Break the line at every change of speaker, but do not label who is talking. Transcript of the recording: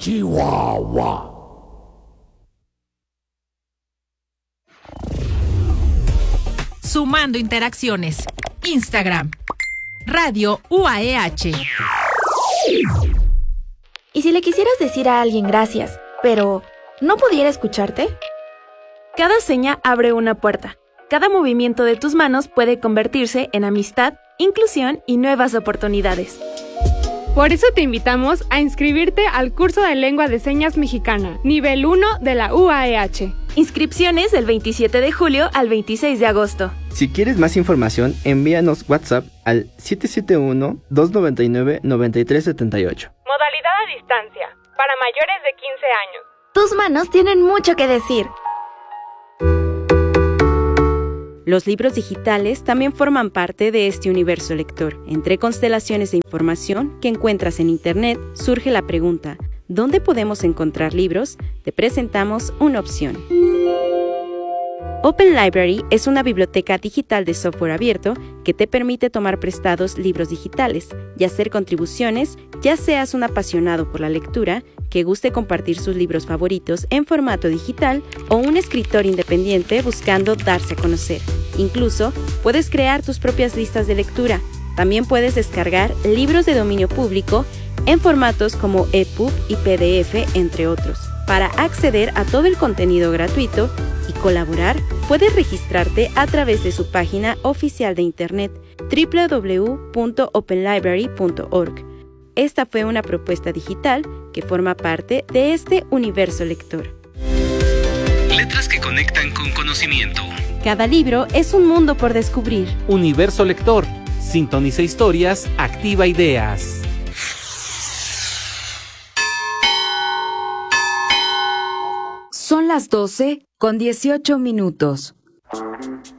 Chihuahua.
Sumando interacciones. Instagram. Radio UAEH.
¿Y si le quisieras decir a alguien gracias, pero no pudiera escucharte?
Cada seña abre una puerta. Cada movimiento de tus manos puede convertirse en amistad, inclusión y nuevas oportunidades.
Por eso te invitamos a inscribirte al curso de Lengua de Señas Mexicana, nivel 1 de la UAEH.
Inscripciones del 27 de julio al 26 de agosto.
Si quieres más información, envíanos WhatsApp al 771-299-9378.
Modalidad a distancia, para mayores de 15 años.
Tus manos tienen mucho que decir.
Los libros digitales también forman parte de este universo lector. Entre constelaciones de información que encuentras en Internet, surge la pregunta, ¿dónde podemos encontrar libros? Te presentamos una opción. Open Library es una biblioteca digital de software abierto que te permite tomar prestados libros digitales y hacer contribuciones, ya seas un apasionado por la lectura, que guste compartir sus libros favoritos en formato digital o un escritor independiente buscando darse a conocer. Incluso, puedes crear tus propias listas de lectura. También puedes descargar libros de dominio público en formatos como EPUB y PDF, entre otros. Para acceder a todo el contenido gratuito y colaborar, puedes registrarte a través de su página oficial de internet www.openlibrary.org. Esta fue una propuesta digital que forma parte de este universo lector.
Letras que conectan con conocimiento.
Cada libro es un mundo por descubrir.
Universo lector. Sintoniza historias, activa ideas.
Son las 12:18.